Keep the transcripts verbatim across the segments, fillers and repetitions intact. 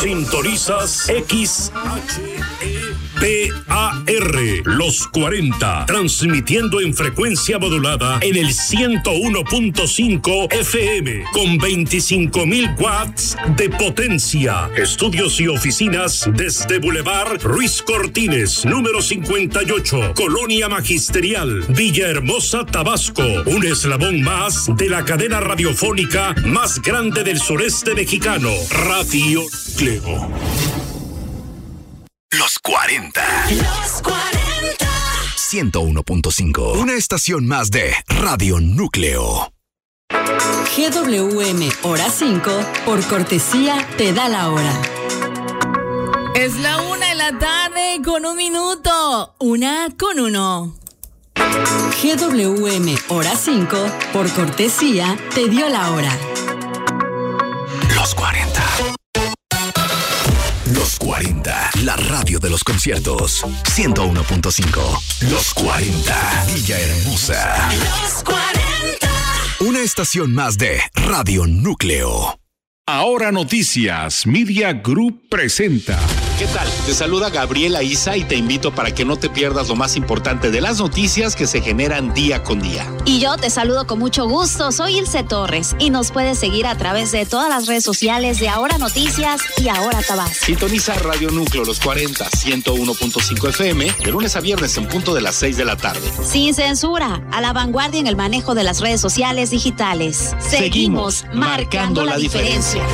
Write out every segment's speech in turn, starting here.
Sintonizas X H E P A R, Los cuarenta, transmitiendo en frecuencia modulada en el ciento uno punto cinco F M, con veinticinco mil watts de potencia. Estudios y oficinas desde Boulevard Ruiz Cortines, número cincuenta y ocho, Colonia Magisterial, Villahermosa, Tabasco. Un eslabón más de la cadena radiofónica más grande del sureste mexicano, Radio Núcleo. Los cuarenta. Los cuarenta. ciento uno punto cinco. Una estación más de Radio Núcleo. G W M Hora cinco, por cortesía, te da la hora. Es la una de la tarde con un minuto. Una con uno. G W M Hora cinco, por cortesía, te dio la hora. Los cuarenta. Los cuarenta, la radio de los conciertos. ciento uno punto cinco. Los cuarenta, Villahermosa. Los cuarenta. Una estación más de Radio Núcleo. Ahora Noticias Media Group presenta. ¿Qué tal? Te saluda Gabriela Isa y te invito para que no te pierdas lo más importante de las noticias que se generan día con día. Y yo te saludo con mucho gusto, soy Ilse Torres y nos puedes seguir a través de todas las redes sociales de Ahora Noticias y Ahora Tabasco. Sintoniza Radio Núcleo Los cuarenta, ciento uno punto cinco F M, de lunes a viernes en punto de las seis de la tarde. Sin censura, a la vanguardia en el manejo de las redes sociales digitales. Seguimos, Seguimos marcando, marcando la, la diferencia. diferencia.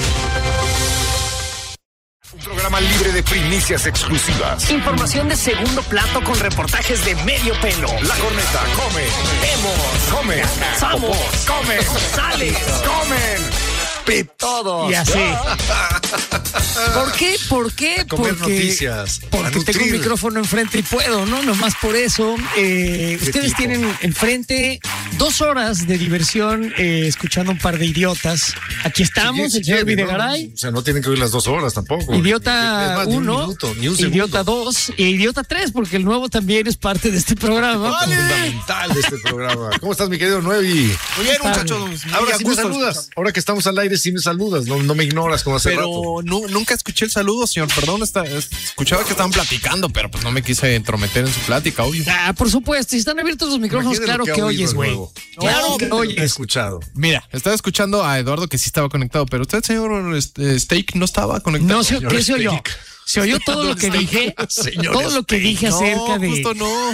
Un programa libre de primicias exclusivas. Información de segundo plato con reportajes de medio pelo. La corneta, come, vemos, come, pasamos, come, sales, comen. Todos. Y así. ¿Por qué? ¿Por qué? A comer porque noticias. Porque tengo un micrófono enfrente y puedo, ¿no? Nomás por eso. Eh, ustedes tipo? tienen enfrente dos horas de diversión eh, escuchando un par de idiotas. Aquí estamos, sí, el señor Videgaray. No, o sea, no tienen que oír las dos horas tampoco. Idiota uno, Idiota dos e Idiota tres, porque el nuevo también es parte de este programa. ¡Vale! Fundamental de este programa. ¿Cómo estás, mi querido Nuevi? Muy bien, muchachos. Ahora sí me saludas. Ahora que estamos al aire, sí me saludas. No, no me ignoras como hace pero rato. Pero no, nunca escuché el saludo, señor. Perdón, está, escuchaba que estaban platicando, pero pues no me quise entrometer en su plática, obvio. Ah, por supuesto. Si están abiertos los micrófonos, claro que, que oyes, güey. Claro no, que oyes. He escuchado. Mira, estaba escuchando a Eduardo que sí estaba conectado, pero usted, señor este, Steak, no estaba conectado. No, se, ¿qué se oyó? Se oyó todo lo que dije, todo lo que dije acerca no, de... justo no.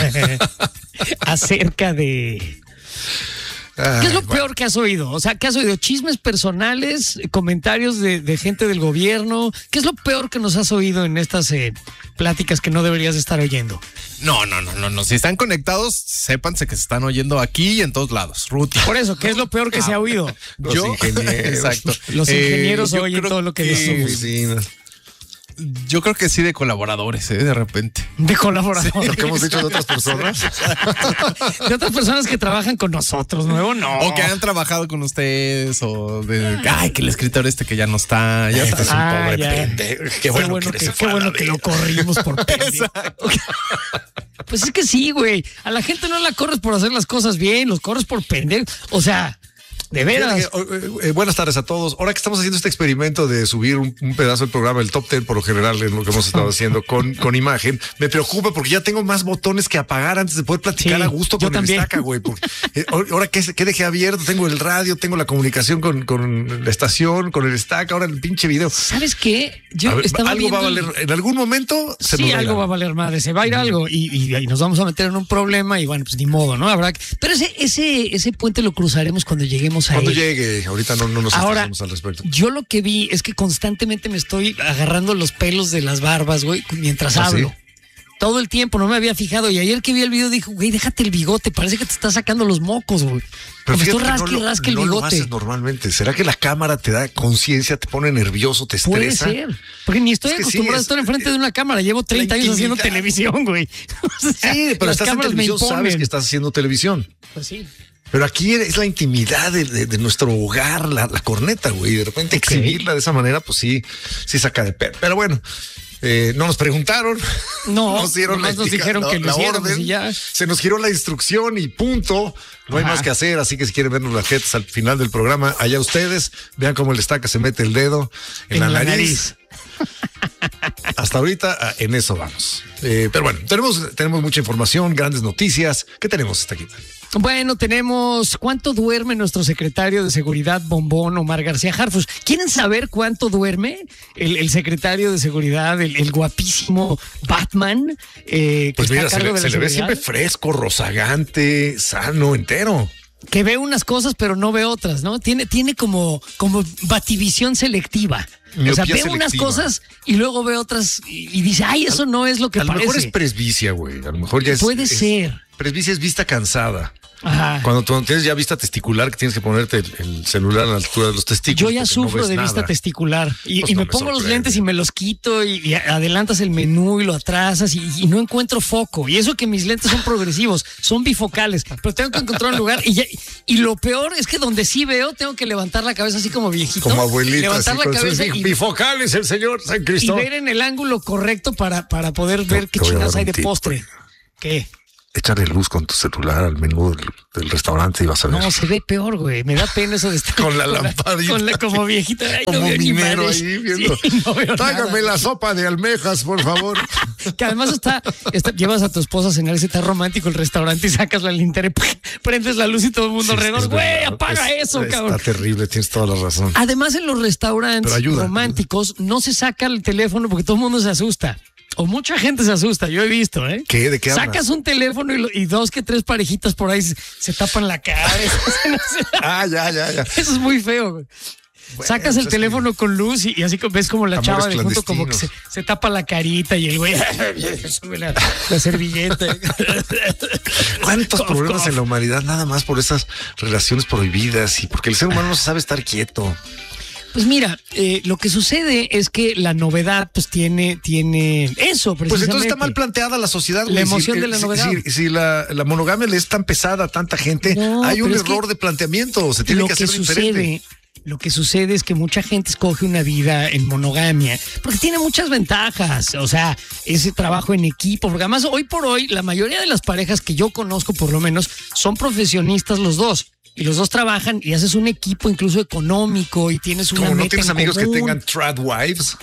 acerca de... Ay, ¿Qué es lo bueno. peor que has oído? O sea, ¿qué has oído? ¿Chismes personales? ¿Comentarios de, de gente del gobierno? ¿Qué es lo peor que nos has oído en estas eh, pláticas que no deberías estar oyendo? No, no, no, no, no. Si están conectados, sépanse que se están oyendo aquí y en todos lados. Ruti. Por eso, ¿qué es lo peor que se ha oído? Los yo, ingenieros. Exacto. Los ingenieros eh, oyen todo lo que, que decimos. Sí, no. Yo creo que sí de colaboradores, ¿eh? De repente. De colaboradores. Sí, lo que hemos dicho de otras personas. De otras personas que trabajan con nosotros, nuevo no. O que han trabajado con ustedes, o de, ay, que el escritor este que ya no está. Ya está. Es un Ah, pobre ya. pendejo. Qué Qué bueno, bueno que, que, se qué fue a bueno la que vida. lo corrimos por pendejo. Pues es que sí, güey. A la gente no la corres por hacer las cosas bien, los corres por pendejo. O sea, de veras. Eh, eh, buenas tardes a todos. Ahora que estamos haciendo este experimento de subir un, un pedazo del programa, el top ten por lo general, en lo que hemos estado haciendo con, con imagen, me preocupa porque ya tengo más botones que apagar antes de poder platicar Sí, a gusto yo con también. el estaca, güey. Porque, eh, ahora que, que dejé abierto, tengo el radio, tengo la comunicación con, con la estación, con el estaca, ahora el pinche video. ¿Sabes qué? Yo A ver, estaba algo va a viendo valer, el- en algún momento se Sí, nos va a algo ir va a valer madre, se va a ir algo y, y, y nos vamos a meter en un problema y bueno, pues ni modo, ¿no? Habrá que... Pero ese, ese, ese puente lo cruzaremos cuando lleguemos a Cuando él. llegue, ahorita no, no nos Ahora, estresemos al respecto. yo lo que vi es que constantemente me estoy agarrando los pelos de las barbas, güey, mientras ¿Ah, hablo. sí? Todo el tiempo, no me había fijado. Y ayer que vi el video dijo, güey, déjate el bigote, parece que te está sacando los mocos, güey. Pero Me estoy fíjate que rasque y no lo- rasque el no lo bigote. haces normalmente. ¿Será que la cámara te da conciencia, te pone nervioso, te Puede estresa? ser. Porque ni estoy Es que sí, acostumbrado a es- estar enfrente de una cámara. Llevo treinta años haciendo intimidad. televisión, güey. O sea, Sí, pero las estás en cámaras me televisión, sabes imponen. que estás haciendo televisión. Pues sí. Pero aquí es la intimidad de, de- de nuestro hogar, la, la corneta, güey. Y de repente exhibirla de esa manera, pues sí, sí saca de perro. Pero bueno, eh, no nos preguntaron. No, nos dieron la nomás nos indica- dijeron la- que lo la hiciéramos orden. y ya. Se nos giró la instrucción y punto. No hay Ajá. más que hacer, así que si quieren vernos las jetas al final del programa, allá ustedes, vean cómo el estaca se mete el dedo en, En la, la nariz. nariz. Hasta ahorita en eso vamos. Eh, pero bueno, tenemos, tenemos mucha información, grandes noticias. ¿Qué tenemos, Taquita? Bueno, tenemos cuánto duerme nuestro secretario de Seguridad Bombón, Omar García Harfuch. ¿Quieren saber cuánto duerme el, el secretario de Seguridad, el, el guapísimo Batman? Eh, que pues está mira, a cargo se, le, de la se le ve seguridad? siempre fresco, rozagante, sano, entero. Que ve unas cosas, pero no ve otras, ¿no? Tiene, tiene como, como bativisión selectiva. Miopía o sea, ve selectiva. unas cosas y luego ve otras y, y dice, ay, eso no es lo que a parece. A lo mejor es presbicia, güey. A lo mejor ya es. Puede es, ser. Presbicia es vista cansada. Ajá. Cuando tú tienes ya vista testicular, que tienes que ponerte el, el celular a la altura de los testículos. Yo ya no sufro de nada. vista testicular y, Pues y no me me pongo los sorprende. lentes y me los quito y, y adelantas el menú y lo atrasas y, y no encuentro foco. Y eso que mis lentes son progresivos, son bifocales, pero tengo que encontrar un lugar y, ya, y lo peor es que donde sí veo tengo que levantar la cabeza así como viejito. Como abuelita, levantar así, la con sus cabeza bif- y, bifocales, el señor San y Cristóbal. ver en el ángulo correcto para, para poder Te- ver qué te voy a chingados dar hay un de tip, postre. güey. ¿Qué? Échale luz con tu celular al menú del, del restaurante y vas a ver. No, se ve peor, güey. Me da pena eso de estar Con la lamparita. Con la, como viejita. Ay, no Como veo ni minero madres. ahí viendo. Sí, no veo Tráigame nada. la sopa de almejas, por favor. Que además está, está- llevas a tu esposa a cenar y está romántico el restaurante y sacas la linterna y ¡pum! Prendes la luz y todo el mundo Sí, alrededor. es Güey, verdad. apaga Es- eso, está cabrón. terrible, tienes toda la razón. Además, en los restaurantes Pero ayuda. románticos no se saca el teléfono porque todo el mundo se asusta. O mucha gente se asusta, yo he visto, ¿eh? ¿Qué? ¿De qué hablas? Sacas un teléfono y, lo- y dos que tres parejitas por ahí se, se tapan la cara. Ah, ya, ya, ya. Eso es muy feo, güey. Bueno, Sacas el pues es teléfono con luz y, y así como- ves como la Amores chava de junto como que se, clandestinos. se tapa la carita y el güey sube la, la servilleta. ¿Cuántos Cough, problemas cough. en la humanidad nada más por esas relaciones prohibidas y porque el ser humano no sabe estar quieto? Pues mira, eh, lo que sucede es que la novedad pues tiene, tiene eso precisamente. Pues entonces está mal planteada la sociedad. La güey. emoción Si- de la si- novedad. Si, si la, la monogamia le es tan pesada a tanta gente, No, hay un pero es error que de planteamiento. Se tiene lo que que hacer sucede, diferente. lo que sucede es que mucha gente escoge una vida en monogamia porque tiene muchas ventajas, o sea, ese trabajo en equipo, porque además hoy por hoy la mayoría de las parejas que yo conozco por lo menos son profesionistas los dos. Y los dos trabajan y haces un equipo incluso económico y tienes una Como no meta tienes en amigos que común. tengan trad wives.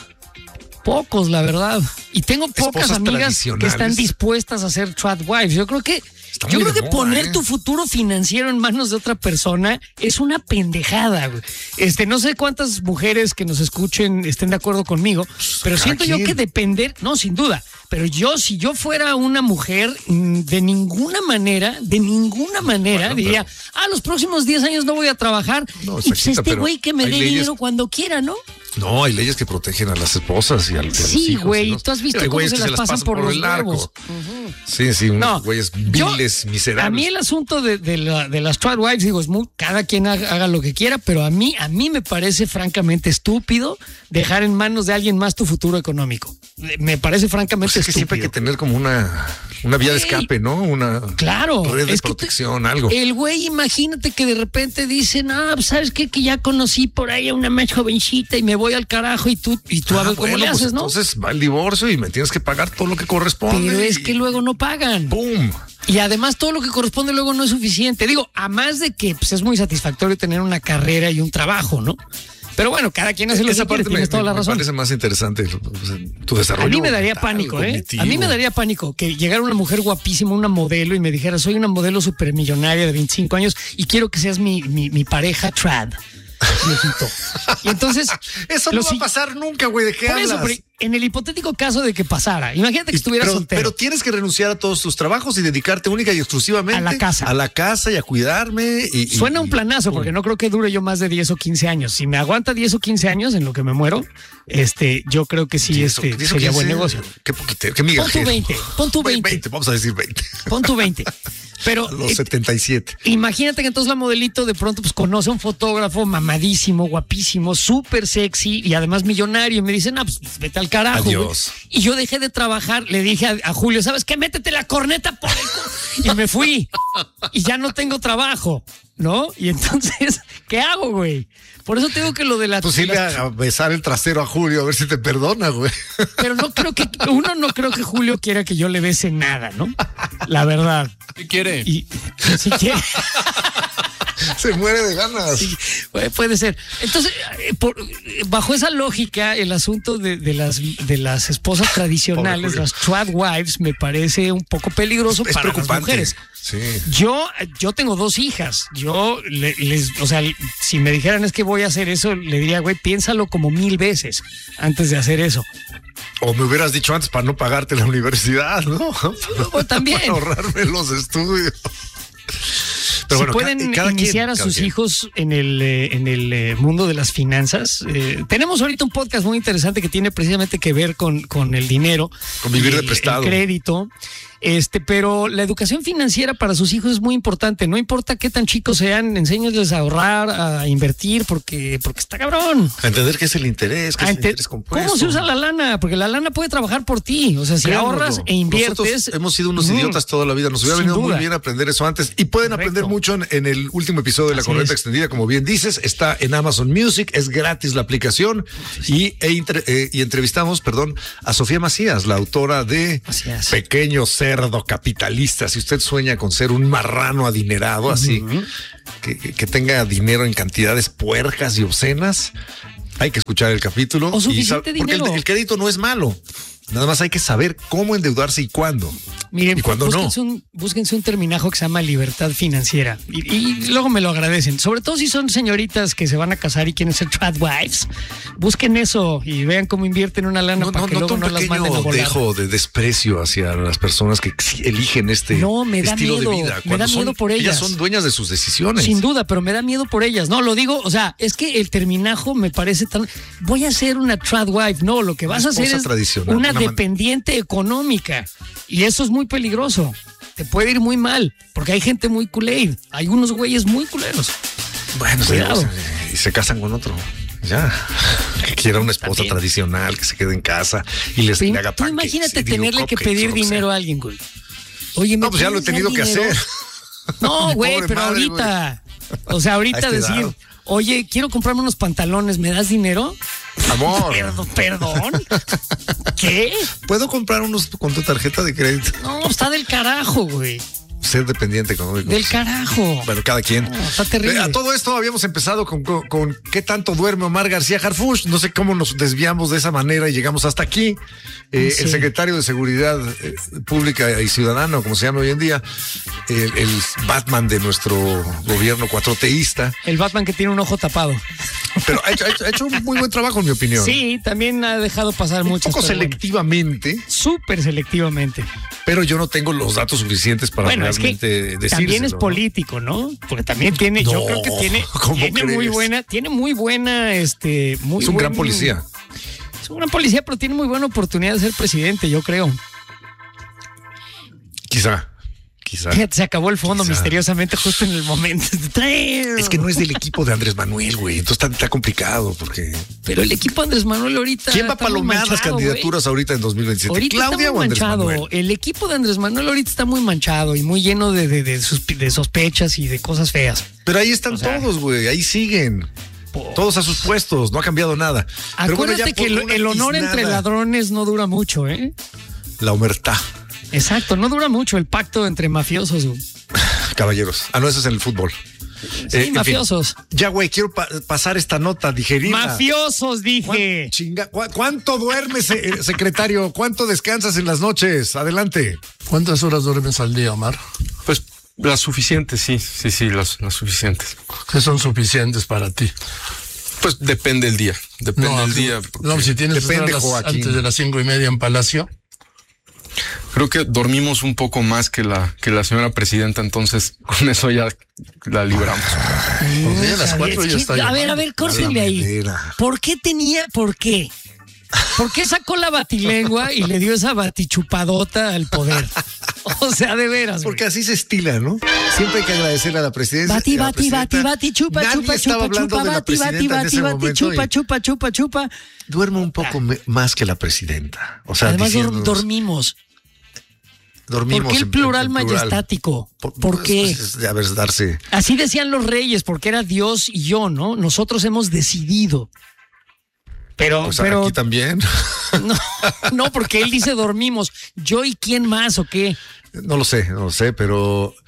Pocos, la verdad. Y tengo pocas Esposas amigas que tradicionales. están dispuestas a ser trad wives. Yo creo que, Está yo muy creo de que moda, poner ¿eh? tu futuro financiero en manos de otra persona es una pendejada, güey. Este, no sé cuántas mujeres que nos escuchen estén de acuerdo conmigo, pero cada siento yo quien. que depender, no, sin duda. Pero yo, si yo fuera una mujer, mm, de ninguna manera, de ninguna manera, Bueno, diría, ah, los próximos diez años no voy a trabajar. No, y pues Saquita, este pero güey que me hay dé leyes- dinero cuando quiera, ¿no? No, hay leyes que protegen a las esposas y a, y a los Sí, hijos. güey, ¿no? tú has visto Hay cómo güeyes se que las pasan por los el arco. huevos. Sí, sí, unos No, güeyes yo- viles, miserables. A mí el asunto de, de, la- de las trad wives, digo, es muy, cada quien haga, haga lo que quiera, pero a mí, a mí me parece francamente estúpido dejar en manos de alguien más tu futuro económico. Me parece francamente Pues es que siempre hay que estúpido. tener como una, una vía de escape, ¿no? Una Claro, red de es que protección, te- algo. El güey, imagínate que de repente dice, no, pues, ¿sabes qué? Que ya conocí por ahí a una más jovencita y me voy al carajo y tú, y tú a Ah, ver cómo bueno, le pues haces, ¿no? entonces va el divorcio y me tienes que pagar todo lo que corresponde. Pero es y que luego no pagan. ¡Pum! Y además todo lo que corresponde luego no es suficiente. Digo, a más de que pues, es muy satisfactorio tener una carrera y un trabajo, ¿no? Pero bueno, cada quien hace lo Esa que quiere, parte me, tienes toda me- la me razón. parece más interesante o sea, tu desarrollo. A mí me daría mental, pánico, ¿eh? cognitivo. A mí me daría pánico que llegara una mujer guapísima, una modelo, y me dijera, soy una modelo supermillonaria de veinticinco años y quiero que seas mi, mi, mi pareja trad. Viejito. Y entonces. Eso lo no va si- a pasar nunca, güey. ¿De qué Por eso, hablas? pero en el hipotético caso de que pasara, imagínate que estuviera pero, soltero. pero tienes que renunciar a todos tus trabajos y dedicarte única y exclusivamente A la casa. A la casa y a cuidarme. Y, y- Suena un y- planazo, porque no creo que dure yo más de diez o quince años. Si me aguanta diez o quince años en lo que me muero, este, yo creo que sí, diez o- este, diez o sería quince, buen negocio. Qué poquito, qué Pon migajero. tu veinte, pon tu veinte, veinte, vamos a decir veinte. pon tu veinte. Pero A los eh, setenta y siete. imagínate que entonces la modelito de pronto pues conoce a un fotógrafo mamadísimo, guapísimo, súper sexy y además millonario. Y me dice, no, pues vete al carajo. Adiós. güey". Y yo dejé de trabajar, le dije a, a Julio, ¿sabes qué? Métete la corneta por el cu-". Y me fui. Y ya no tengo trabajo, ¿no? Y entonces, ¿qué hago, güey? Por eso tengo que lo de la... Pues sí, de las- a besar el trasero a Julio a ver si te perdona, güey. Pero no creo que... Uno, no creo que Julio quiera que yo le bese nada, ¿no? La verdad. ¿Qué quiere? Y si quiere... Se muere de ganas. Sí. Puede, puede ser. Entonces, eh, por, bajo esa lógica, el asunto de, de las de las esposas tradicionales, las trad wives, me parece un poco peligroso es, es para las mujeres. Sí. Yo, yo tengo dos hijas. Yo le, les, o sea, si me dijeran es que voy a hacer eso, le diría, güey, piénsalo como mil veces antes de hacer eso. O me hubieras dicho antes para no pagarte la universidad, ¿no? O también. Para ahorrarme los estudios. Pero si bueno, pueden cada, cada iniciar quien, a sus quien. hijos en el, eh, en el eh, mundo de las finanzas. Eh, tenemos ahorita un podcast muy interesante que tiene precisamente que ver con, con el dinero. Con vivir el, de prestado. El crédito. Este, pero la educación financiera para sus hijos es muy importante. No importa qué tan chicos sean, enséñales a ahorrar, a invertir, porque, porque está cabrón. A entender qué es el interés, qué A es el ente- interés compuesto. ¿Cómo se usa la lana? Porque la lana puede trabajar por ti. O sea, si Créanlo. ahorras e inviertes. Nosotros hemos sido unos mm, idiotas toda la vida. Nos hubiera sin venido duda. muy bien aprender eso antes. Y pueden Correcto. aprender mucho en, en el último episodio de La Así Corneta es. Extendida, como bien dices. Está en Amazon Music, es gratis la aplicación. Y, e intre- eh, y entrevistamos, perdón, a Sofía Macías, la autora de Así es. Pequeño Cerdo Capitalista. Si usted sueña con ser un marrano adinerado, así, Ujú. que, que- que tenga dinero en cantidades puercas y obscenas, hay que escuchar el capítulo. O y suficiente sab- porque el, dinero. el crédito no es malo. Nada más hay que saber cómo endeudarse y cuándo. Miren, ¿Y cuándo no? búsquense, un, búsquense un terminajo que se llama libertad financiera y, y luego me lo agradecen. Sobre todo si son señoritas que se van a casar y quieren ser trad wives, busquen eso y vean cómo invierten una lana No, para no, que nota luego un no las manden a pequeño volar. dejo de desprecio hacia las personas que eligen este No, me da estilo miedo, de vida. me Cuando da miedo son- por ellas. son dueñas de sus decisiones. Sin duda, pero me da miedo por ellas. No, lo digo, o sea, es que el terminajo me parece tan... Voy a ser una trad wife. No, lo que vas Una a hacer esposa es tradicional, una una man- dependiente económica. Y eso es muy peligroso. Te puede ir muy mal, porque hay gente muy culé. Hay unos güeyes muy culeros. Bueno, Cuidado. se, y se casan con otro. Ya. Que quiera una esposa También. tradicional, que se quede en casa y les le haga Tú pancakes imagínate y digo, tenerle que cupcakes o pedir lo que dinero sea. a alguien, güey. Oye, ¿me No, pues ya lo he puedes tenido dar que dinero? hacer. No, Mi güey, pobre pero madre, ahorita. O sea, A ahorita esta decir, edad. oye, quiero comprarme unos pantalones, ¿me das dinero? Amor. Perdón, perdón. ¿Qué? ¿Puedo comprar unos con tu tarjeta de crédito? No, está del carajo, güey. Ser dependiente económico. Del carajo. Bueno, cada quien. No, está terrible. Eh, A todo esto habíamos empezado con, con, con qué tanto duerme Omar García Harfuch. No sé cómo nos desviamos de esa manera y llegamos hasta aquí. Eh, Sí. El secretario de Seguridad eh, Pública y Ciudadano, como se llama hoy en día, el, el Batman de nuestro gobierno cuatroteísta. El Batman que tiene un ojo tapado. Pero ha hecho, ha hecho- ha hecho un muy buen trabajo, en mi opinión. Sí, también ha dejado pasar Un muchas poco pero bueno, selectivamente, súper selectivamente. pero yo no tengo los datos suficientes para Bueno, es realmente que decírselo, también es ¿no? político, ¿no? Porque también tiene, yo No, creo que tiene, ¿cómo tiene muy crees? buena, tiene muy buena, este, muy Es un gran buen- policía. Es un gran policía, pero tiene muy buena oportunidad de ser presidente, yo creo. Quizá, quizá. Fíjate, se acabó el fondo Quizá. misteriosamente justo en el momento. Es que no es del equipo de Andrés Manuel, güey. Entonces está, está complicado porque... Pero el equipo Andrés Manuel ahorita. ¿Quién va a está muy palomear las manchado, güey. candidaturas ahorita en dos mil veintisiete? Ahorita ¿Claudia está o muy Andrés manchado. Manuel? El equipo de Andrés Manuel ahorita está muy manchado y muy lleno de, de, de, suspi- de sospechas y de cosas feas. Pero ahí están O sea, todos, güey. Ahí siguen. Po- Todos a sus puestos. No ha cambiado nada. Pero bueno, Acuérdate ya que por el, una el honor tiznada. entre ladrones no dura mucho, ¿eh? La omertá. Exacto, no dura mucho el pacto entre mafiosos. güey. Caballeros. Ah, no, eso es en el fútbol. Sí, Eh, en fin. mafiosos. Ya, güey, quiero pa- pasar esta nota, digerirla. Mafiosos, dije. ¿Cuán- chinga- ¿cu- ¿Cuánto duermes, eh, secretario? ¿Cuánto descansas en las noches? Adelante. ¿Cuántas horas duermes al día, Omar? Pues las suficientes, sí, sí, sí, las, las suficientes. ¿Qué son suficientes para ti? Pues depende el día, depende No, el tú- día. No, si tienes que depende, estar a las- Joaquín. antes de las cinco y media en Palacio. Creo que dormimos un poco más que la, que la señora presidenta, entonces con eso ya la libramos. Pues sí, a las ¿Sabes cuatro ya qué? está. A ver, llamando. a ver, córtenle ahí. Madera. ¿Por qué tenía, por qué? ¿Por qué sacó la batilengua y le dio esa batichupadota al poder? O sea, de veras. güey. Porque así se estila, ¿no? Siempre hay que agradecerle a la presidencia. Bati, a la bati, presidenta. bati, bati, chupa, Nadie chupa, estaba chupa, hablando chupa, de la bati, bati, presidenta en bati, ese bati, momento chupa, y chupa, chupa, chupa. duermo un poco me- más que la presidenta. O sea, Además, dor- diciéndonos, dormimos. dormimos. ¿Por qué el en- plural en majestático? ¿Por, pues, qué? pues, es de haber darse. Así decían los reyes, porque era Dios y yo, ¿no? Nosotros hemos decidido. Pero, O sea, pero aquí también. no, no, porque él dice dormimos. ¿Yo y quién más o qué? No lo sé, no lo sé, pero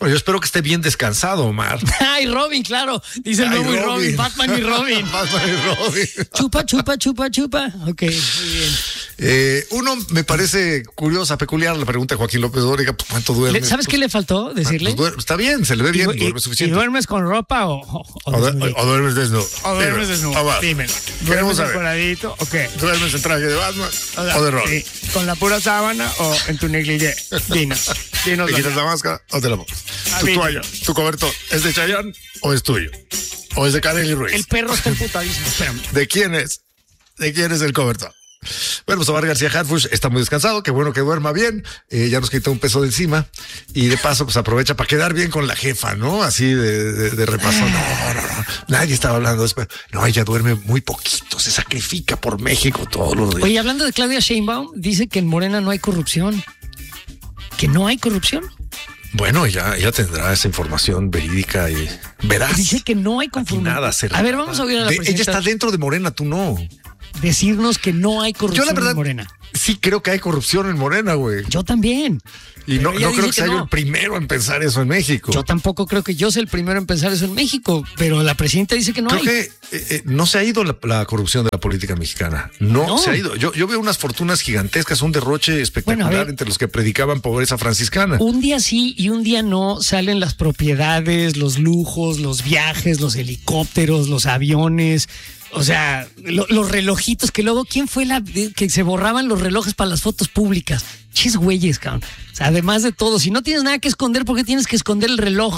Bueno, yo espero que esté bien descansado, Omar. Ay, Robin, claro. Dice el Ay, nuevo y Robin. Robin, Batman y Robin. Batman y Robin. Chupa, chupa, chupa, chupa. Ok, muy bien. Eh, uno, me parece curiosa, peculiar la pregunta de Joaquín López Dóriga, ¿cuánto duerme? Le- ¿Sabes qué le faltó decirle? Pues duerme- está bien, se le ve bien, Y- y- duerme ¿Y suficiente. duermes con ropa o, o, o O, desnudo? o- o duermes desnudo. ¿O duermes Dime, desnudo? Omar, Dímelo. Queremos ¿Duermes saber. encuadradito o qué? ¿Duermes en traje de Batman O sea, o de Robin? sí, ¿con la pura sábana o en tu negligé? Dinos. Dinos ¿Te la quitas verdad. la máscara o te la pones? Ah, ¿Tu bien. toalla, tu cobertor, es de Chayanne o es tuyo? ¿O es de Kareli Ruiz? El perro está emputadísimo, espérame. ¿De quién es? ¿De quién es el cobertor? Bueno, pues Omar García Harfuch está muy descansado, qué bueno que duerma bien, eh, ya nos quitó un peso de encima y de paso pues aprovecha para quedar bien con la jefa, ¿no? Así de, de, de repaso, no, no, no, nadie estaba hablando después, no, ella duerme muy poquito, se sacrifica por México todos los días. Oye, hablando de Claudia Sheinbaum, dice que en Morena no hay corrupción. ¿Que no hay corrupción? Bueno, ella, ella tendrá esa información verídica y veraz. Dice que no hay conformidad. Nada, A ver, vamos a oír a la de, ella presidenta está dentro de Morena, tú no. decirnos que no hay corrupción Yo la verdad en Morena. sí creo que hay corrupción en Morena, güey. Yo también. Y no, Pero ella no creo dice que sea que yo no. el primero en pensar eso en México. Yo tampoco creo que yo sea el primero en pensar eso en México, pero la presidenta dice que no creo hay. que eh, eh, no se ha ido la, la corrupción de la política mexicana. No, No. se ha ido. Yo, yo veo unas fortunas gigantescas, un derroche espectacular Bueno, a ver. entre los que predicaban pobreza franciscana. Un día sí y un día no salen las propiedades, los lujos, los viajes, los helicópteros, los aviones. O sea, lo- los relojitos que luego, ¿quién fue la que se borraban los relojes para las fotos públicas? Chis güeyes, cabrón. O sea, además de todo, si no tienes nada que esconder, ¿por qué tienes que esconder el reloj?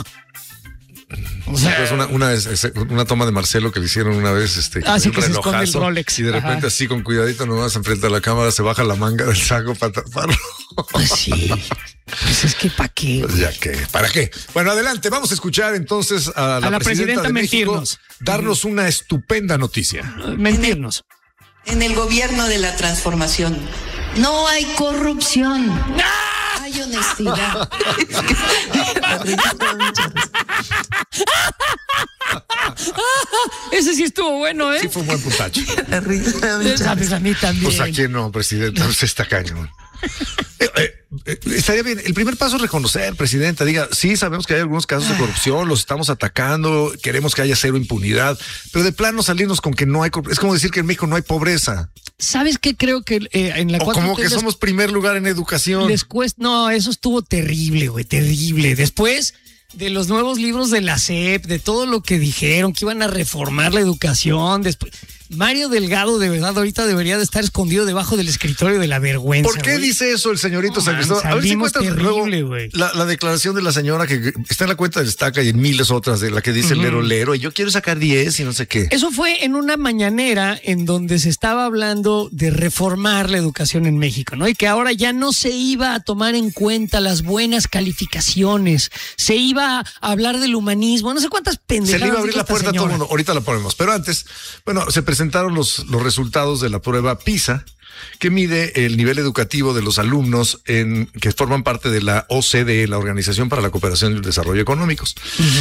O sea, Pues una, una, es- es- una toma de Marcelo que le hicieron una vez, este, Ah, sí, un que se esconde el relojazo, Rolex. y de repente Ajá. así con cuidadito nomás enfrente a la cámara se baja la manga del saco para taparlo. Pues sí. Pues es que ¿para qué? Pues ya que, ¿para qué? Bueno, adelante, vamos a escuchar entonces a la, A la presidenta de México mentirnos. darnos una estupenda noticia. Mentirnos. En el gobierno de la transformación no hay corrupción. Hay honestidad. Ese sí estuvo bueno, ¿eh? Sí fue un buen puntacho. Sabes, a mí también. Pues a quién no, presidente, usted está cañón. Eh, eh, eh, estaría bien. El primer paso es reconocer, presidenta. Diga, sí, sabemos que hay algunos casos de corrupción, los estamos atacando, queremos que haya cero impunidad, pero de plano salirnos con que no hay corrupción. Es como decir que en México no hay pobreza. ¿Sabes qué? Creo que eh, en la O cuatro como T que les- somos primer lugar en educación. les cuesta. No, eso estuvo terrible, güey, terrible. Después de los nuevos libros de la S E P, de todo lo que dijeron, que iban a reformar la educación, después. Mario Delgado, de verdad, ahorita debería de estar escondido debajo del escritorio de la vergüenza. ¿Por qué güey. dice eso el señorito No, San man, Cristóbal? A ver si salimos encuentras terrible, luego güey. la, la declaración de la señora que está en la cuenta de Destaca y en miles otras, de la que dice Ujú. lero lero, y yo quiero sacar diez y no sé qué. Eso fue en una mañanera en donde se estaba hablando de reformar la educación en México, ¿no? Y que ahora ya no se iba a tomar en cuenta las buenas calificaciones, se iba a hablar del humanismo, no sé cuántas pendejadas. Se le iba a abrir dijo la esta puerta a todo el señora. mundo. Ahorita la ponemos. Pero antes, bueno, se presentaron los, los resultados de la prueba PISA, que mide el nivel educativo de los alumnos en, que forman parte de la O C D E, la Organización para la Cooperación y el Desarrollo Económicos.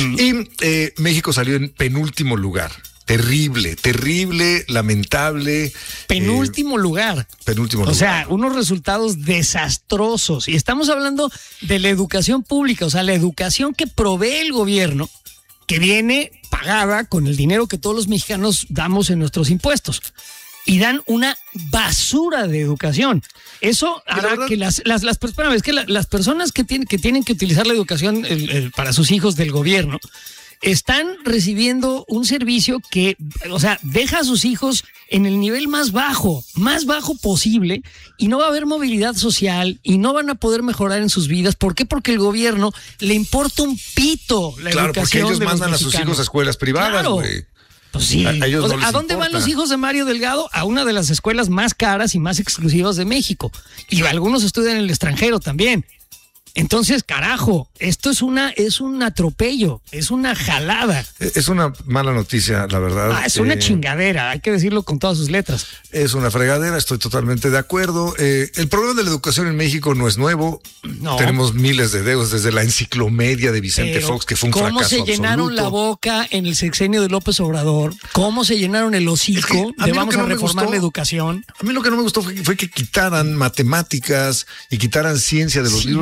Y eh, México salió en penúltimo lugar. Terrible, terrible, lamentable. Penúltimo lugar. Penúltimo O lugar. sea, unos resultados desastrosos. Y estamos hablando de la educación pública, o sea, la educación que provee el gobierno, que viene pagada con el dinero que todos los mexicanos damos en nuestros impuestos. Y dan una basura de educación. Eso hará que las, las, las, espérame, es que la- las personas que tienen, que tienen que utilizar la educación el- el- para sus hijos del gobierno están recibiendo un servicio que, o sea, deja a sus hijos en el nivel más bajo, más bajo posible, y no va a haber movilidad social y no van a poder mejorar en sus vidas. ¿Por qué? Porque el gobierno le importa un pito la Claro, porque educación ellos de los mandan a sus mexicanos. hijos a escuelas privadas, Claro. güey. Pues sí. A- a ellos O sea, no les ¿a dónde van importa. los hijos de Mario Delgado? A una de las escuelas más caras y más exclusivas de México. Y algunos estudian en el extranjero también. Entonces, carajo, esto es una, es un atropello, es una jalada. Es una mala noticia, la verdad. Ah, es una Eh, chingadera, hay que decirlo con todas sus letras. Es una fregadera, estoy totalmente de acuerdo. Eh, el problema de la educación en México no es nuevo. No. Tenemos miles de dedos, desde la enciclomedia de Vicente Pero, Fox, que fue un ¿cómo fracaso se llenaron absoluto. la boca en el sexenio de López Obrador? ¿Cómo se llenaron el hocico a de mí lo vamos que a no me reformar gustó- la educación? A mí lo que no me gustó fue, fue que quitaran matemáticas y quitaran ciencia de los Sí, libros de la S E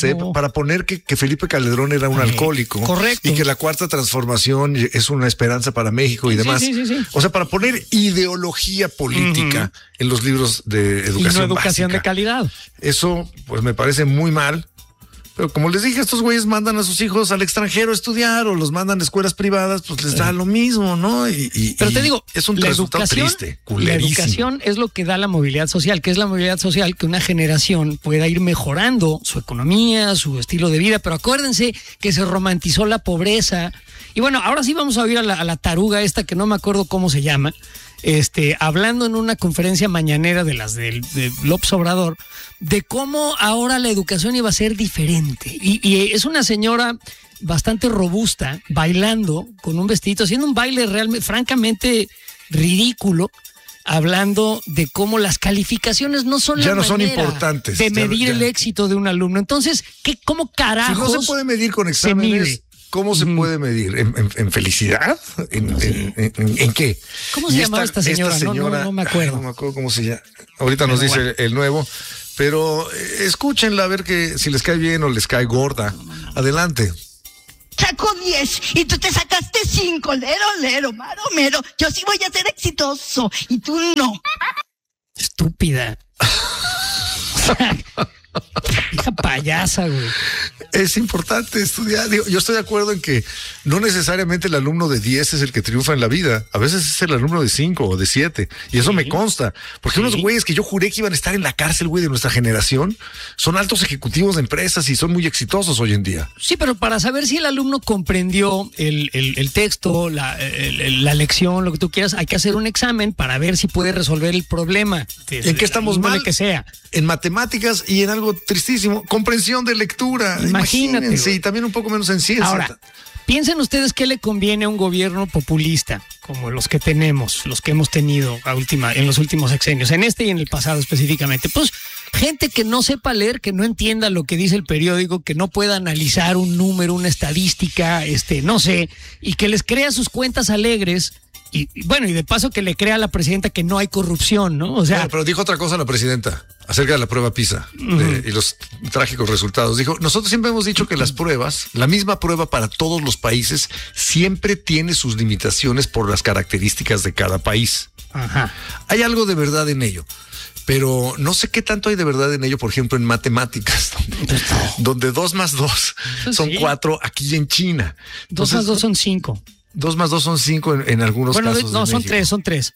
SEP para poner que, que Felipe Calderón era un Ay, alcohólico. correcto. Y que la cuarta transformación es una esperanza para México y Sí, demás. sí, sí, sí. O sea, para poner ideología política uh-huh. en los libros de educación y no educación básica. de calidad. Eso, pues me parece muy mal. Pero como les dije, estos güeyes mandan a sus hijos al extranjero a estudiar o los mandan a escuelas privadas, pues les da lo mismo, ¿no? Y, y, Pero te digo, es un la resultado educación, triste, la culerísimo. educación es lo que da la movilidad social, que es la movilidad social, que una generación pueda ir mejorando su economía, su estilo de vida. Pero acuérdense que se romantizó la pobreza. Y bueno, ahora sí vamos a oír a la, a la taruga esta que no me acuerdo cómo se llama. Este, hablando en una conferencia mañanera de las del de López Obrador, de cómo ahora la educación iba a ser diferente. Y, y es una señora bastante robusta, bailando con un vestidito, haciendo un baile realmente, francamente ridículo, hablando de cómo las calificaciones no son ya la no son manera importantes de medir ya, ya. el éxito de un alumno. Entonces, ¿qué, cómo carajos? Si no se puede medir con exámenes, ¿cómo se puede medir? ¿En, en, en felicidad? ¿En, no, sí. en, en, en qué? ¿Cómo se llamaba esta, esta señora? Esta señora no, no, no me acuerdo. No me acuerdo cómo se llama. Ahorita pero nos dice bueno. el nuevo. Pero eh, escúchenla a ver que si les cae bien o les cae gorda. Adelante. Sacó diez y tú te sacaste cinco. Lero, lero, maro, mero. Yo sí voy a ser exitoso y tú no. Estúpida. Hija payasa, güey. Es importante estudiar. Digo, yo estoy de acuerdo en que no necesariamente el alumno de diez es el que triunfa en la vida. A veces es el alumno de cinco o de siete. Y eso sí. me consta. Porque sí. unos güeyes que yo juré que iban a estar en la cárcel, güey, de nuestra generación, son altos ejecutivos de empresas y son muy exitosos hoy en día. Sí, pero para saber si el alumno comprendió el, el, el texto, la, el, la lección, lo que tú quieras, hay que hacer un examen para ver si puede resolver el problema. ¿En qué estamos mal? Que sea. En matemáticas y en algo tristísimo, comprensión de lectura. Imagínate. Sí, también un poco menos en ciencia. Ahora, piensen ustedes qué le conviene a un gobierno populista, como los que tenemos, los que hemos tenido a última, en los últimos sexenios, en este y en el pasado específicamente. Pues gente que no sepa leer, que no entienda lo que dice el periódico, que no pueda analizar un número, una estadística, este, no sé, y que les crea sus cuentas alegres. Y, y bueno, y de paso que le crea a la presidenta que no hay corrupción, ¿no? O sea, bueno, pero dijo otra cosa la presidenta acerca de la prueba PISA uh-huh. de, y los trágicos resultados. Dijo, nosotros siempre hemos dicho que las pruebas, la misma prueba para todos los países, siempre tiene sus limitaciones por las características de cada país. Ajá. Hay algo de verdad en ello. Pero no sé qué tanto hay de verdad en ello, por ejemplo, en matemáticas, donde, donde dos más dos son sí. cuatro aquí en China. Dos más dos son cinco. Dos más dos son cinco en, en algunos bueno, casos. No, de son México. tres, son tres.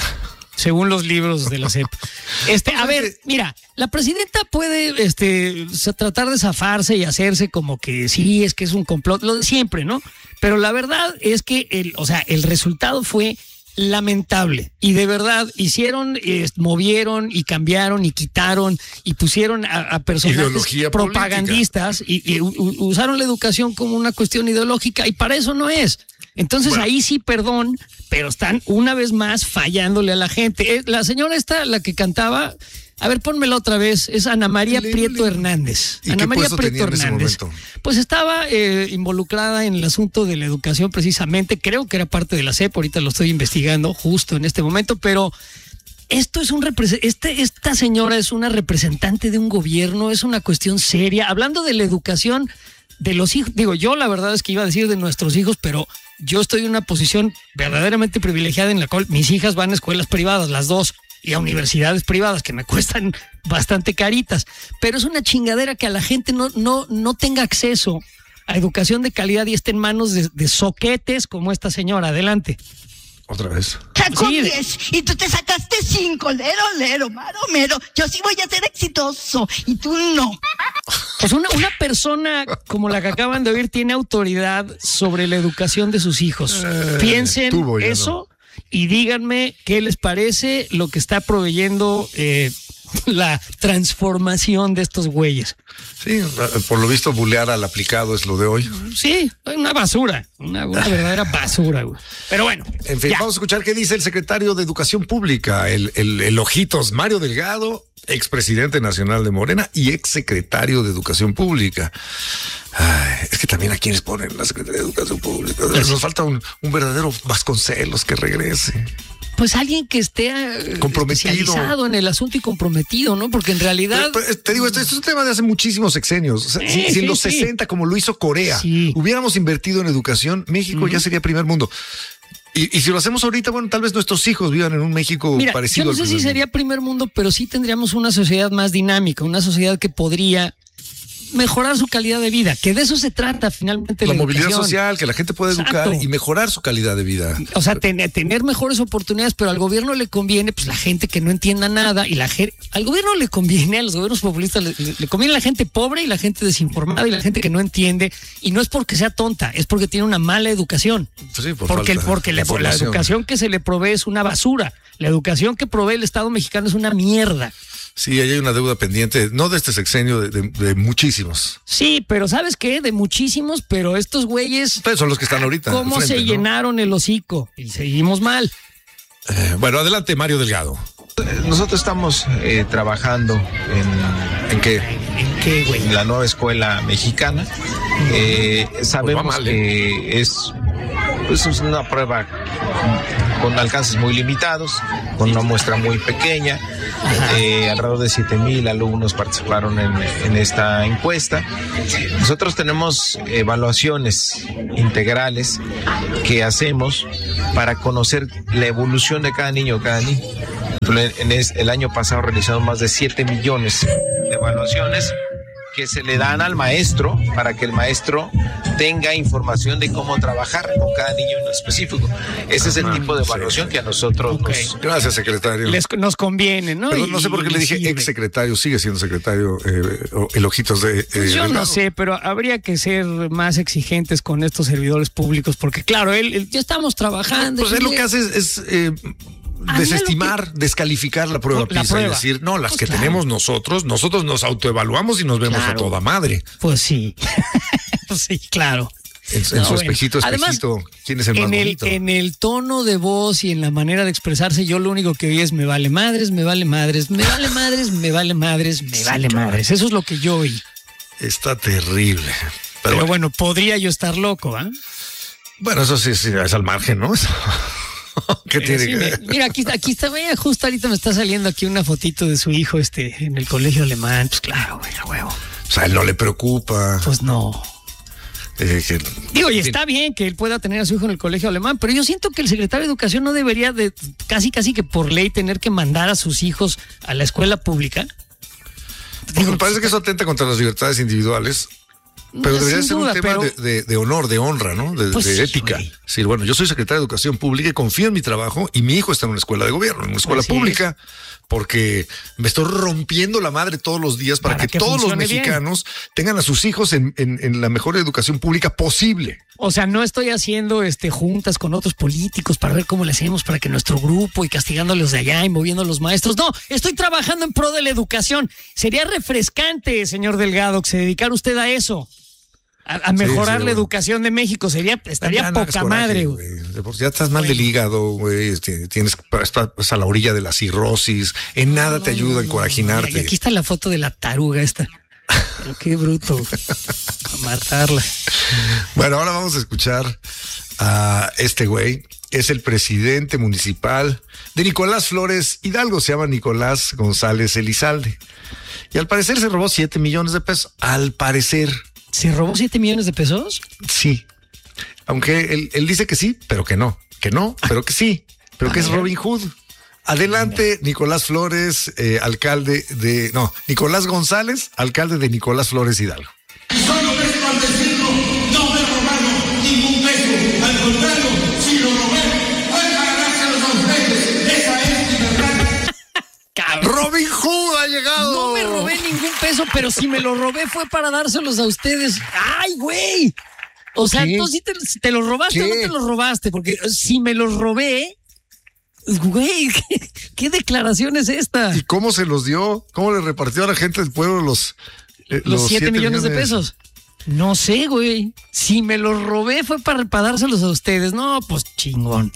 Según los libros de la S E P. Este, a ver, mira, la presidenta puede este, tratar de zafarse y hacerse como que sí, es que es un complot, lo de siempre, ¿no? Pero la verdad es que el, o sea, el resultado fue lamentable y de verdad hicieron, eh, movieron y cambiaron y quitaron y pusieron a, a personajes propagandistas y, y u, usaron la educación como una cuestión ideológica y para eso no es. Entonces bueno. ahí sí, perdón, pero están una vez más fallándole a la gente. La señora esta, la que cantaba, a ver, pónmela otra vez, es Ana María Lele, Prieto Lele. Hernández. ¿Y Ana qué María puesto Prieto tenía en Hernández. ese momento? Pues estaba eh, involucrada en el asunto de la educación precisamente, creo que era parte de la S E P, ahorita lo estoy investigando justo en este momento, pero esto es un este, esta señora es una representante de un gobierno, es una cuestión seria. Hablando de la educación de los hijos, digo, yo la verdad es que iba a decir de nuestros hijos, pero yo estoy en una posición verdaderamente privilegiada en la cual mis hijas van a escuelas privadas, las dos, y a universidades privadas que me cuestan bastante caritas, pero es una chingadera que a la gente no, no, no tenga acceso a educación de calidad y esté en manos de, de soquetes como esta señora. Adelante. Otra vez. Sacó sí, diez y tú te sacaste cinco. Lero, lero, maro, mero. Yo sí voy a ser exitoso y tú no. Pues una, una persona como la que acaban de oír tiene autoridad sobre la educación de sus hijos. Eh, Piensen tuvo, eso no. Y díganme qué les parece lo que está proveyendo eh, la transformación de estos güeyes. Sí, por lo visto bulear al aplicado es lo de hoy. Sí, una basura, una, una verdadera basura, güey. Pero bueno. En fin, ya. Vamos a escuchar qué dice el secretario de Educación Pública, el, el, el Ojitos, Mario Delgado, expresidente nacional de Morena y exsecretario de Educación Pública. Ay, es que también a quienes ponen la Secretaría de Educación Pública. Nos falta un, un verdadero Vasconcelos que regrese. Pues alguien que esté eh, comprometido especializado en el asunto y comprometido, ¿no? Porque en realidad... Pero, pero, te digo, esto, esto es un tema de hace muchísimos sexenios. O sea, sí, si, si en sí, los sí. sesenta, como lo hizo Corea, sí. hubiéramos invertido en educación, México uh-huh. ya sería primer mundo. Y, y si lo hacemos ahorita, bueno, tal vez nuestros hijos vivan en un México Mira, parecido. Yo no sé al si primer sería mundo. primer mundo, pero sí tendríamos una sociedad más dinámica, una sociedad que podría mejorar su calidad de vida, que de eso se trata finalmente la, la movilidad educación. social, que la gente pueda educar Exacto. y mejorar su calidad de vida. O sea, ten, tener mejores oportunidades, pero al gobierno le conviene, pues la gente que no entienda nada y la gente, al gobierno le conviene, a los gobiernos populistas le, le conviene la gente pobre y la gente desinformada y la gente que no entiende, y no es porque sea tonta, es porque tiene una mala educación. Pues sí, por porque falta porque de la, la educación que se le provee es una basura. La educación que provee el Estado mexicano es una mierda. Sí, ahí hay una deuda pendiente, no de este sexenio, de, de, de muchísimos. Sí, pero ¿sabes qué? De muchísimos, pero estos güeyes... Ustedes son los que están ahorita. ¿Cómo frente, se ¿no? llenaron el hocico? Y seguimos mal. Eh, bueno, adelante, Mario Delgado. Nosotros estamos eh, trabajando en... ¿En qué? ¿En qué, güey? En la nueva escuela mexicana. Eh, sabemos pues mal, ¿eh? que es, pues es una prueba con alcances muy limitados, con una muestra muy pequeña. Eh, alrededor de siete mil alumnos participaron en, en esta encuesta. Nosotros tenemos evaluaciones integrales que hacemos para conocer la evolución de cada niño, cada niña. En el año pasado realizaron más de siete millones de evaluaciones que se le dan al maestro para que el maestro tenga información de cómo trabajar con cada niño en específico. Ese es el tipo de evaluación que a nosotros okay. nos... Gracias, secretario. Les, nos conviene, ¿no? Pero no sé por qué le dije sirve. ex secretario, sigue siendo secretario, eh, el ojitos de... Eh, pues yo Delgado. No sé, pero habría que ser más exigentes con estos servidores públicos, porque claro, él, él ya estamos trabajando. Pues él lo que hace es... es eh, desestimar, que... descalificar la prueba la PISA prueba. y decir, no, las pues que claro. tenemos nosotros, nosotros nos autoevaluamos y nos vemos claro. a toda madre. Pues sí, pues sí, claro. En, en no, su bueno. espejito, espejito, Además, ¿quién es el más en el, bonito? En el tono de voz y en la manera de expresarse, yo lo único que oí es me vale madres, me vale madres, me vale madres, me vale madres, me sí, vale claro. madres. Eso es lo que yo oí. Está terrible. Pero, Pero bueno. bueno, podría yo estar loco, ¿ah? ¿eh? Bueno, eso sí, sí, es al margen, ¿no? ¿Qué Mira, tiene sí, que me, mira, aquí está, aquí está, vea, justo ahorita me está saliendo aquí una fotito de su hijo este en el colegio alemán. Pues claro, güey, a huevo. O sea, él no le preocupa. Pues no. Eh, que, Digo, y está bien que él pueda tener a su hijo en el colegio alemán, pero yo siento que el secretario de Educación no debería de casi, casi que por ley tener que mandar a sus hijos a la escuela pública. Digo, me parece que eso atenta contra las libertades individuales. Pero debería ser duda, un tema pero... de, de, de honor, de honra, ¿no? De, pues de sí, ética. güey. Sí, bueno, yo soy secretario de Educación Pública y confío en mi trabajo y mi hijo está en una escuela de gobierno, en una escuela Así pública, es. porque me estoy rompiendo la madre todos los días para, para que, que todos los mexicanos bien. tengan a sus hijos en, en, en la mejor educación pública posible. O sea, no estoy haciendo este juntas con otros políticos para ver cómo le hacemos para que nuestro grupo y castigándolos de allá y moviendo a los maestros. No, estoy trabajando en pro de la educación. Sería refrescante, señor Delgado, que se dedicara usted a eso. A, a mejorar sí, sí, la educación de México, sería estaría no, poca madre, güey. Ya estás mal bueno. del hígado, güey. Tienes, estás a la orilla de la cirrosis. En nada no, te ayuda no, a encorajinarte. No, y aquí está la foto de la taruga esta. Pero qué bruto. A matarla. Bueno, ahora vamos a escuchar a este güey. Es el presidente municipal de Nicolás Flores Hidalgo. Se llama Nicolás González Elizalde. Y al parecer se robó siete millones de pesos. Al parecer. ¿Se robó siete millones de pesos? Sí. Aunque él, él dice que sí, pero que no. Que no, pero que sí. Pero que es Robin Hood. Adelante, Nicolás Flores, eh, alcalde de... No, Nicolás González, alcalde de Nicolás Flores Hidalgo. Solo vengo al decirlo, no me he robado ningún peso. Al contrario, si lo robé, fue para dárselos a ustedes. Esa es mi verdad. Robin Hood ha llegado. No me robé ningún peso, pero si me lo robé fue para dárselos a ustedes. ¡Ay, güey! O sea, ¿tú sí te, te los robaste ¿Qué? o no te los robaste? Porque si me los robé... Güey, ¿qué, ¿qué declaración es esta? ¿Y cómo se los dio? ¿Cómo le repartió a la gente del pueblo los... Eh, los, los siete millones, millones de pesos? No sé, güey. Si me los robé fue para, para dárselos a ustedes. No, pues chingón.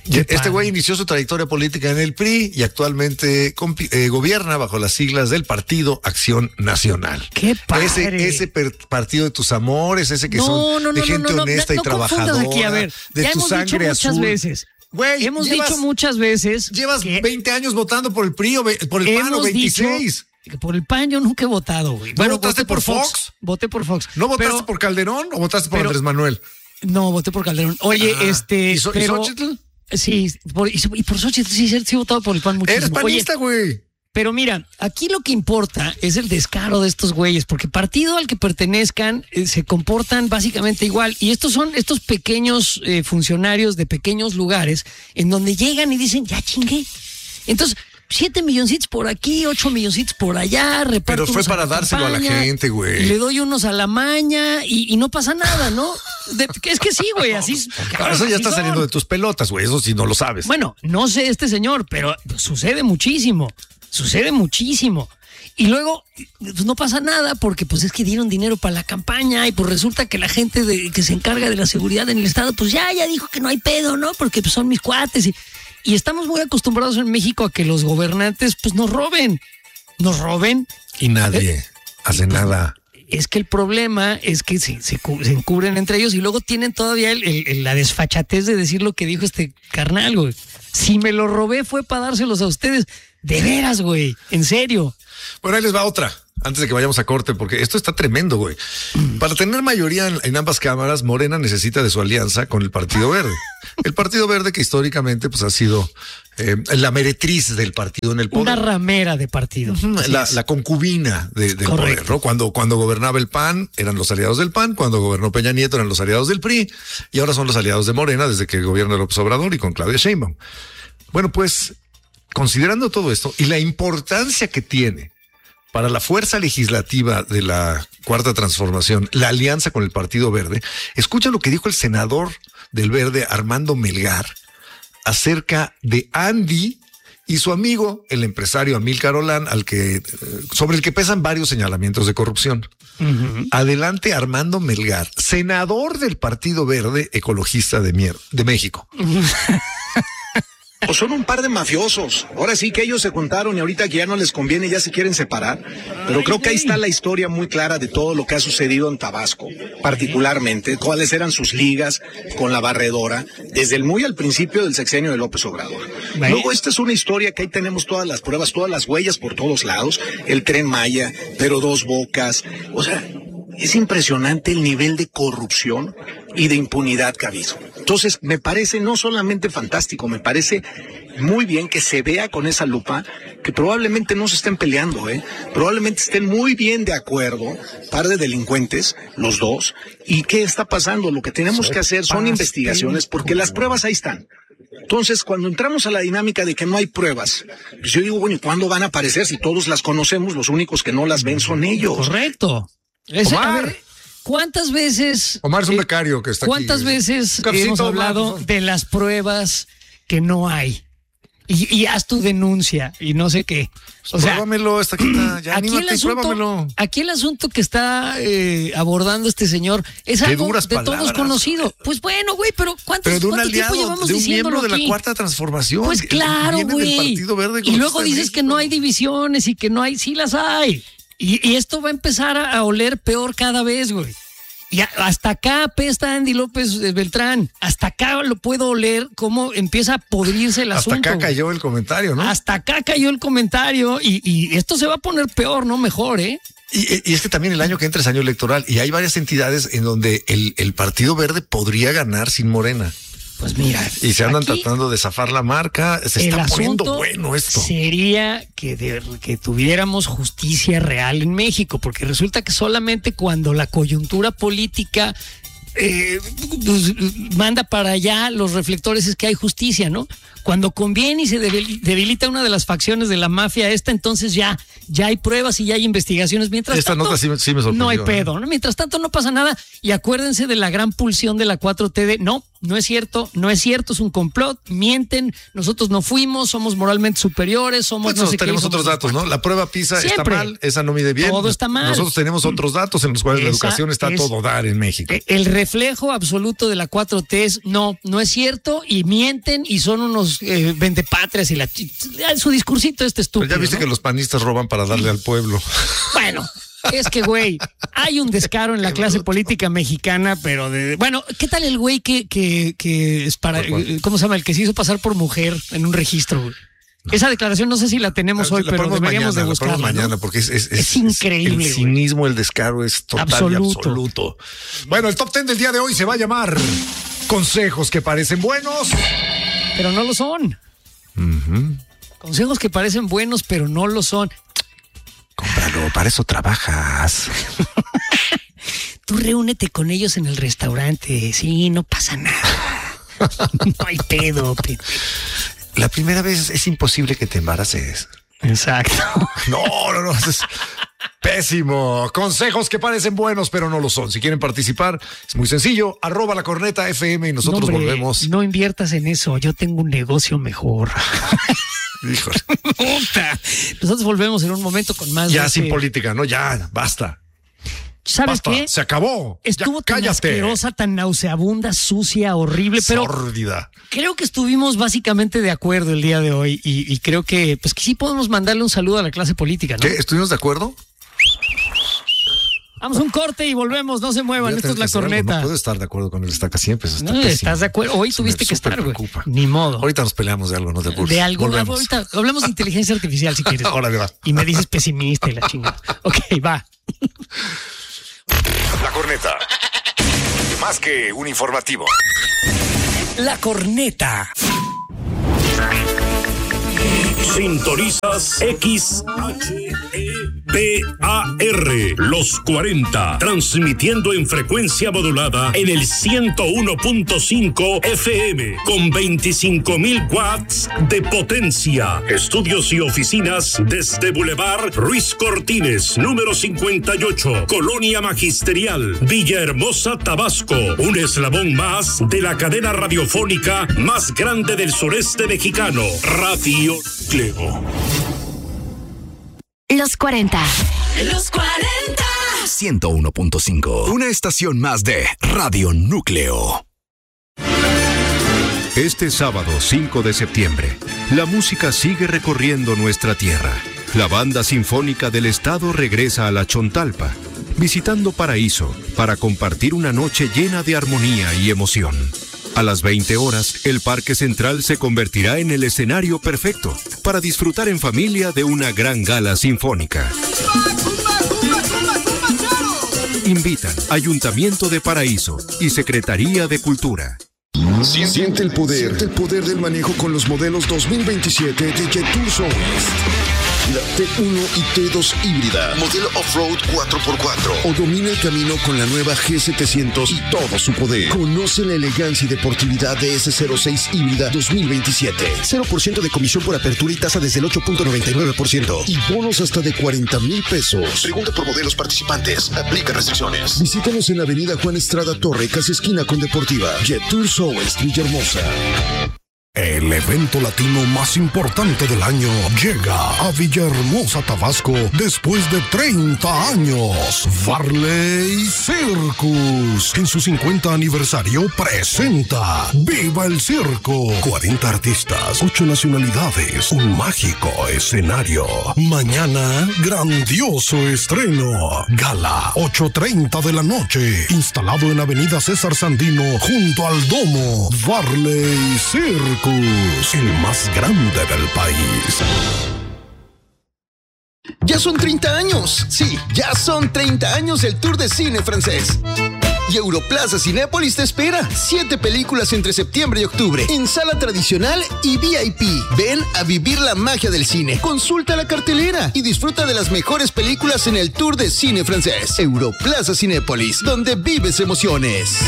Este güey inició su trayectoria política en el P R I y actualmente compi- eh, gobierna bajo las siglas del Partido Acción Nacional. ¡Qué padre! Ese, ese per- partido de tus amores, ese que No, son no, de no, gente no, no, honesta no, y no confundas trabajadora, aquí, a ver, de ya tu hemos sangre dicho muchas azul. veces. Güey, hemos llevas- dicho muchas veces. Llevas veinte años votando por el P R I o ve- por el P A N o Hemos veintiséis. dicho que por el P A N yo nunca he votado, güey. ¿No votaste voté por Fox? Voté por Fox. ¿No votaste Pero- por Calderón o votaste por pero- Andrés Manuel? No, voté por Calderón. Oye, Ah, este. ¿y So- y pero- Xóchitl? Sí, por, y, y por Xochitl sí, sí, sí he votado por el P A N muchísimo. Eres panista, Oye, güey. pero mira, aquí lo que importa es el descaro de estos güeyes, porque partido al que pertenezcan eh, se comportan básicamente igual. Y estos son estos pequeños eh, funcionarios de pequeños lugares en donde llegan y dicen, ya chingué. Entonces, siete milloncitos por aquí, ocho milloncitos por allá, reparto Pero fue unos a para la dárselo a la campaña, gente, güey. y le doy unos a la maña y, y no pasa nada, ¿no? De- es que sí, güey, así es. Claro, eso ya así está son. saliendo de tus pelotas, güey. Eso sí no lo sabes. Bueno, no sé este señor, pero sucede muchísimo, sucede muchísimo. Y luego, pues no pasa nada porque pues es que dieron dinero para la campaña y pues resulta que la gente de, que se encarga de la seguridad en el estado, pues ya, ya dijo que no hay pedo, ¿no? Porque pues son mis cuates y, y estamos muy acostumbrados en México a que los gobernantes pues nos roben, nos roben. Y nadie hace nada. Es que el problema es que se, se, cu- se encubren entre ellos y luego tienen todavía el- el- el- la desfachatez de decir lo que dijo este carnal, güey. Si me lo robé fue para dárselos a ustedes. De veras, güey. En serio. Bueno, ahí les va otra, antes de que vayamos a corte, porque esto está tremendo, güey. Para tener mayoría en, en ambas cámaras, Morena necesita de su alianza con el Partido Verde. El Partido Verde que históricamente pues ha sido eh, la meretriz del partido en el poder. Una ramera de partido. Así La, es. la concubina de, del Correcto. poder, ¿no? Cuando, cuando gobernaba el P A N eran los aliados del P A N, cuando gobernó Peña Nieto eran los aliados del P R I y ahora son los aliados de Morena desde que gobierna López Obrador y con Claudia Sheinbaum. Bueno, pues considerando todo esto y la importancia que tiene para la fuerza legislativa de la Cuarta Transformación, la alianza con el Partido Verde, escucha lo que dijo el senador del Verde, Armando Melgar, acerca de Andy y su amigo, el empresario Amílcar Olán, al que, eh, sobre el que pesan varios señalamientos de corrupción. Ujú. Adelante, Armando Melgar, senador del Partido Verde Ecologista de, Mier- de México. O son un par de mafiosos. Ahora sí que ellos se juntaron y ahorita que ya no les conviene ya se quieren separar. Pero creo que ahí está la historia muy clara de todo lo que ha sucedido en Tabasco, particularmente cuáles eran sus ligas con la barredora desde el muy al principio del sexenio de López Obrador. Luego esta es una historia que ahí tenemos todas las pruebas, todas las huellas por todos lados, el Tren Maya, pero Dos Bocas, o sea, es impresionante el nivel de corrupción y de impunidad que ha habido. Entonces, me parece no solamente fantástico, me parece muy bien que se vea con esa lupa que probablemente no se estén peleando, ¿eh? Probablemente estén muy bien de acuerdo, par de delincuentes, los dos. ¿Y qué está pasando? Lo que tenemos que hacer son investigaciones porque las pruebas ahí están. Entonces, cuando entramos a la dinámica de que no hay pruebas, pues yo digo, bueno, ¿y cuándo van a aparecer? Si todos las conocemos, los únicos que no las ven son ellos. Correcto. Ese- a Omar. ver, ¿cuántas veces... Omar es un eh, becario que está ¿Cuántas aquí. veces Un cafecito, hemos Omar, hablado por favor. de las pruebas que no hay? Y, y haz tu denuncia y no sé qué. O sea, Pruébamelo, esta quita, ya aquí, el anímate, asunto, pruébamelo. aquí el asunto que está eh, abordando este señor es Qué algo duras de palabras. todos conocido. Pues bueno, güey, pero ¿cuántos, Pero de un ¿cuánto aliado, tiempo llevamos de un diciéndolo miembro de la aquí? Cuarta Transformación. Pues que claro, viene del güey. Partido Verde Y luego Ecologista de dices que no hay divisiones y que no hay, sí las hay. Y, y esto va a empezar a, a oler peor cada vez, güey. Y a- hasta acá apesta Andy López eh, Beltrán. Hasta acá lo puedo oler cómo empieza a podrirse el Hasta asunto. acá güey. cayó el comentario, ¿no? Hasta acá cayó el comentario y, y esto se va a poner peor, no mejor, ¿eh? Y, y es que también el año que entra es año electoral y hay varias entidades en donde el, el Partido Verde podría ganar sin Morena. Pues mira. Y se andan aquí tratando de zafar la marca. Se el está poniendo asunto bueno esto. sería que, de- que tuviéramos justicia real en México, porque resulta que solamente cuando la coyuntura política eh, pues, manda para allá los reflectores es que hay justicia, ¿no? Cuando conviene y se debil- debilita una de las facciones de la mafia esta, entonces ya, ya hay pruebas y ya hay investigaciones. Mientras Esta tanto, nota sí, me- sí me sorprendió. no hay ¿eh? pedo, ¿no? Mientras tanto no pasa nada y acuérdense de la gran pulsión de la cuatro T de no, no es cierto, no es cierto, es un complot, mienten, nosotros no fuimos, somos moralmente superiores, somos Pues no sé tenemos qué, otros somos- datos, ¿no? La prueba PISA Siempre. está mal, esa no mide bien. Todo está mal. Nosotros tenemos otros datos en los cuales la Esa educación está a es- todo dar en México. Eh, El reflejo absoluto de la cuatro T es no, no es cierto y mienten y son unos eh, vendepatrias y la chi- su discursito este Pero estúpido. ya viste ¿no? que los panistas roban para darle al pueblo. Bueno, es que, güey, hay un descaro en la clase política mexicana, pero de... Bueno, ¿qué tal el güey que, que, que es para... ¿Cómo se llama? El que se hizo pasar por mujer en un registro, güey. Esa declaración no sé si la tenemos hoy, La pero ponemos deberíamos mañana, de la ponemos buscarla, ¿no? mañana porque es, es, Es increíble, El güey. cinismo, el descaro es total Absoluto. y absoluto. Bueno, el top ten del día de hoy se va a llamar Consejos que parecen buenos, pero no lo son. Uh-huh. Consejos que parecen buenos, pero no lo son. Cómpralo, para eso trabajas. Tú reúnete con ellos en el restaurante. Sí, no pasa nada. No hay pedo. pe- La primera vez es imposible que te embaraces. Exacto. No, no, no. Es pésimo. Consejos que parecen buenos, pero no lo son. Si quieren participar, es muy sencillo. Arroba la corneta F M y nosotros No, hombre, volvemos. No inviertas en eso. Yo tengo un negocio mejor. Híjole. Puta. Nosotros volvemos en un momento con más. Ya de sin este- política, ¿no? Ya, basta. ¿Sabes Basta, qué? se acabó. Estuvo Ya, tan cállate. asquerosa, tan nauseabunda, sucia, horrible, pero Sórdida. creo que estuvimos básicamente de acuerdo el día de hoy y, y creo que pues que sí podemos mandarle un saludo a la clase política, ¿no? ¿Qué? ¿Estuvimos de acuerdo? Vamos a un corte y volvemos, no se muevan, Voy a esto es tener la que hacer algo. corneta. No puedo estar de acuerdo con el estaca siempre. Eso está No, pésimo. estás de acuerdo. Hoy Eso tuviste me que súper estar, güey. preocupa. Ni modo. Ahorita nos peleamos de algo, no te apures. De algo. Volvemos. Ahorita hablamos de inteligencia artificial si quieres. Órale, va. Y me dices pesimista y la chingada. Ok, va. La corneta. Más que un informativo. La corneta. Sintonizas X H E P A R Los cuarenta, transmitiendo en frecuencia modulada en el ciento uno punto cinco F M con veinticinco mil watts de potencia. Estudios y oficinas desde Boulevard Ruiz Cortines, número cincuenta y ocho, Colonia Magisterial, Villahermosa, Tabasco. Un eslabón más de la cadena radiofónica más grande del sureste mexicano, Radio Cleo. Los cuarenta. Los cuarenta. ciento uno punto cinco. Una estación más de Radio Núcleo. Este sábado cinco de septiembre, la música sigue recorriendo nuestra tierra. La Banda Sinfónica del Estado regresa a la Chontalpa, visitando Paraíso para compartir una noche llena de armonía y emoción. A las veinte horas, el Parque Central se convertirá en el escenario perfecto para disfrutar en familia de una gran gala sinfónica. Invitan Ayuntamiento de Paraíso y Secretaría de Cultura. Siente el poder, siente el poder del manejo con los modelos dos mil veintisiete de Jetour Southwest. La T uno y T dos híbrida, modelo off-road cuatro por cuatro. O domina el camino con la nueva G setecientos y todo su poder. Conoce la elegancia y deportividad de S cero seis híbrida dos mil veintisiete. cero por ciento de comisión por apertura y tasa desde el ocho punto noventa y nueve por ciento. Y bonos hasta de cuarenta mil pesos. Pregunta por modelos participantes. Aplica restricciones. Visítanos en la avenida Juan Estrada Torre, casi esquina con Deportiva. Jetour Southwest, Villahermosa. El evento latino más importante del año llega a Villahermosa, Tabasco, después de treinta años. Varley Circus, en su cincuenta aniversario, presenta ¡Viva el Circo! cuarenta artistas, ocho nacionalidades, un mágico escenario. Mañana, grandioso estreno. Gala, ocho treinta de la noche, instalado en Avenida César Sandino, junto al Domo. Varley Circus, el más grande del país. Ya son treinta años. Sí, ya son treinta años del Tour de Cine Francés. Y Europlaza Cinépolis te espera. Siete películas entre septiembre y octubre, en sala tradicional y V I P. Ven a vivir la magia del cine. Consulta la cartelera y disfruta de las mejores películas en el Tour de Cine Francés. Europlaza Cinépolis, donde vives emociones.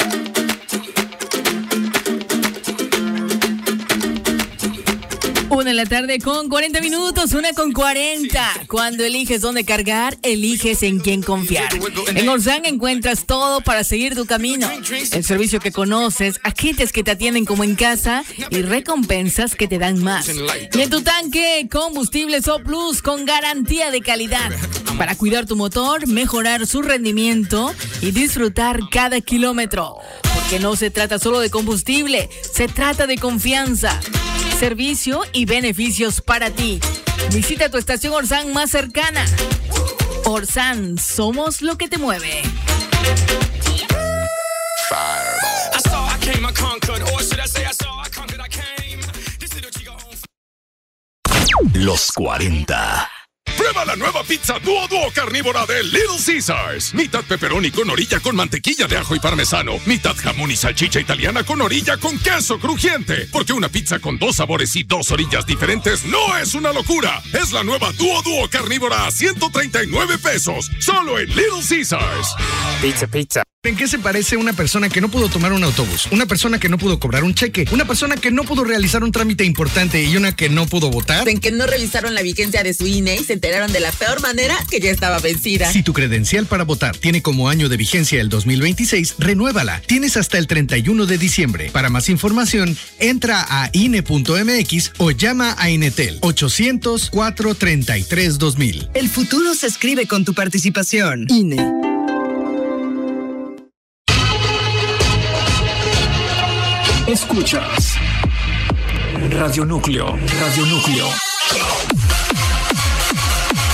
Una de la tarde con cuarenta minutos, una con cuarenta. Cuando eliges dónde cargar, eliges en quién confiar. En Orsan encuentras todo para seguir tu camino. El servicio que conoces, agentes que te atienden como en casa y recompensas que te dan más. Y en tu tanque, combustibles O Plus con garantía de calidad. Para cuidar tu motor, mejorar su rendimiento y disfrutar cada kilómetro. Porque no se trata solo de combustible, se trata de confianza, servicio y beneficios para ti. Visita tu estación Orsan más cercana. Orsan, somos lo que te mueve. Los cuarenta. Prueba la nueva pizza Duo Duo carnívora de Little Caesars. Mitad pepperoni con orilla con mantequilla de ajo y parmesano. Mitad jamón y salchicha italiana con orilla con queso crujiente. Porque una pizza con dos sabores y dos orillas diferentes no es una locura. Es la nueva Duo Duo carnívora a ciento treinta y nueve pesos. Solo en Little Caesars. Pizza, pizza. ¿En qué se parece una persona que no pudo tomar un autobús? Una persona que no pudo cobrar un cheque. Una persona que no pudo realizar un trámite importante y una que no pudo votar. En que no revisaron la vigencia de su I N E y se enteraron de la peor manera que ya estaba vencida. Si tu credencial para votar tiene como año de vigencia el dos mil veintiséis, renuévala. Tienes hasta el treinta y uno de diciembre. Para más información, entra a I N E punto M X o llama a Inetel ochocientos, cuatrocientos treinta y tres, dos mil. El futuro se escribe con tu participación. I N E. Escuchas Radio Núcleo, Radio Núcleo.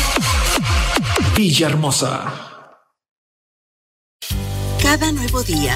Villahermosa. Cada nuevo día